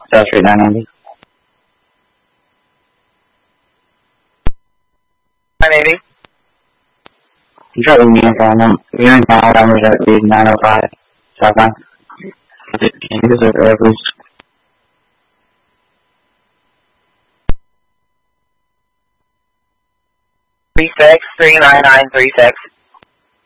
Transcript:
South Street 990. 980. You try leaving me in phone number. You're in town, numbers at the 905 Southline. Can you give us a please? Three 399936.